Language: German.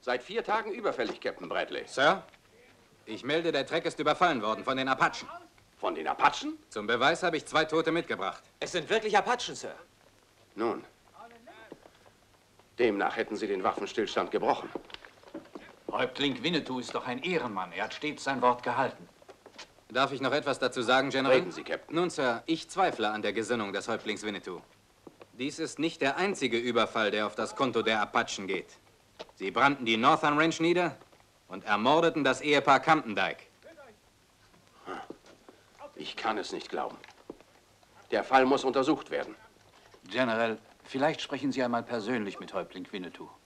Seit 4 Tagen überfällig, Captain Bradley. Sir, ich melde, der Treck ist überfallen worden von den Apachen. Von den Apachen? Zum Beweis habe ich 2 Tote mitgebracht. Es sind wirklich Apachen, Sir. Nun, demnach hätten Sie den Waffenstillstand gebrochen. Häuptling Winnetou ist doch ein Ehrenmann. Er hat stets sein Wort gehalten. Darf ich noch etwas dazu sagen, General? Reden Sie, Captain. Nun, Sir, ich zweifle an der Gesinnung des Häuptlings Winnetou. Dies ist nicht der einzige Überfall, der auf das Konto der Apachen geht. Sie brannten die Northern Ranch nieder und ermordeten das Ehepaar Campendike. Ich kann es nicht glauben. Der Fall muss untersucht werden. General, vielleicht sprechen Sie einmal persönlich mit Häuptling Winnetou.